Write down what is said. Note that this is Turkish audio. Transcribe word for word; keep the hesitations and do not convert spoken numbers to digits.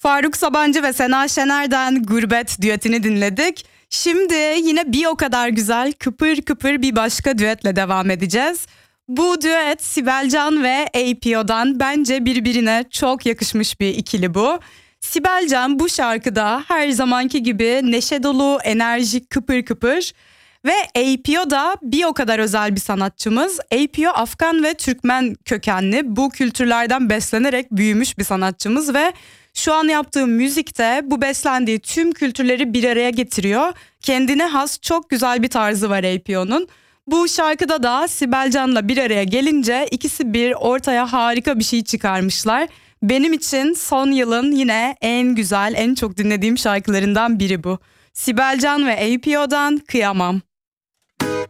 Faruk Sabancı ve Sena Şener'den Gurbet düetini dinledik. Şimdi yine bir o kadar güzel kıpır kıpır bir başka düetle devam edeceğiz. Bu düet Sibel Can ve A P O'dan bence birbirine çok yakışmış bir ikili bu. Sibel Can bu şarkıda her zamanki gibi neşe dolu, enerjik, kıpır kıpır. Ve A P O da bir o kadar özel bir sanatçımız. A P O Afgan ve Türkmen kökenli, bu kültürlerden beslenerek büyümüş bir sanatçımız ve şu an yaptığı müzikte bu beslendiği tüm kültürleri bir araya getiriyor. Kendine has çok güzel bir tarzı var A P O'nun. Bu şarkıda da Sibel Can'la bir araya gelince ikisi bir ortaya harika bir şey çıkarmışlar. Benim için son yılın yine en güzel, en çok dinlediğim şarkılarından biri bu. Sibel Can ve A P O'dan Kıyamam.